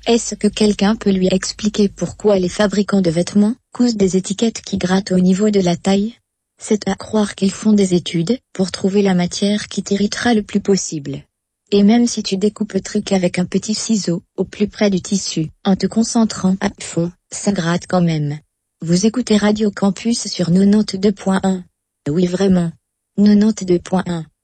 Est-ce que quelqu'un peut lui expliquer pourquoi les fabricants de vêtements cousent des étiquettes qui grattent au niveau de la taille? C'est à croire qu'ils font des études pour trouver la matière qui t'irritera le plus possible. Et même si tu découpes le truc avec un petit ciseau, au plus près du tissu, en te concentrant à fond, ça gratte quand même. Vous écoutez Radio Campus sur 92.1. Oui vraiment. 92.1.